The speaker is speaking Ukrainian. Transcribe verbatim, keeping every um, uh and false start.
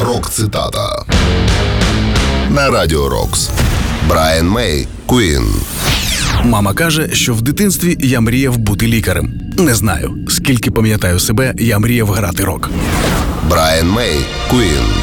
Рок-цитата на Радіо Рокс. Брайан Мей, Queen. Мама каже, що в дитинстві я мріяв бути лікарем. Не знаю, скільки пам'ятаю себе, я мріяв грати рок. Брайан Мей, Queen.